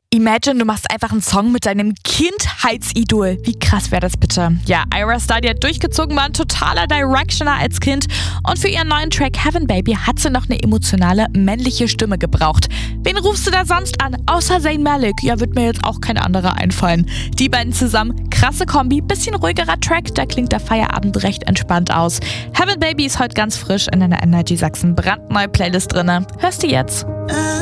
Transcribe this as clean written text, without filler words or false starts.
Imagine, du machst einfach einen Song mit deinem Kindheitsidol. Wie krass wäre das bitte? Ja, Ayra Starr, die hat durchgezogen, war ein totaler Directioner als Kind. Und für ihren neuen Track Heaven Baby hat sie noch eine emotionale, männliche Stimme gebraucht. Wen rufst du da sonst an? Außer Zayn Malik. Ja, wird mir jetzt auch kein anderer einfallen. Die beiden zusammen, krasse Kombi, bisschen ruhigerer Track, da klingt der Feierabend recht entspannt aus. Heaven Baby ist heute ganz frisch in einer Energy Sachsen brandneue Playlist drinne. Hörst du jetzt?